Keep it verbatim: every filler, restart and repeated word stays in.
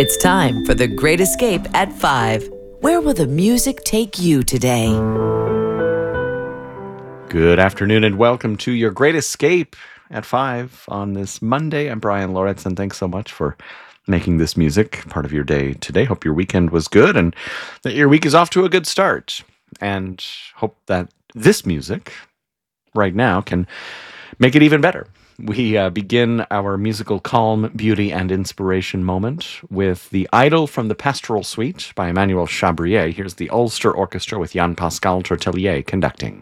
It's time for The Great Escape at five. Where will the music take you today? Good afternoon and welcome to your Great Escape at five on this Monday. I'm Brian Loritz, and thanks so much for making this music part of your day today. Hope your weekend was good and that your week is off to a good start. And hope that this music right now can make it even better. We uh, begin our musical calm, beauty, and inspiration moment with The Idol from the Pastoral Suite by Emmanuel Chabrier. Here's the Ulster Orchestra with Jan-Pascal Tortelier conducting.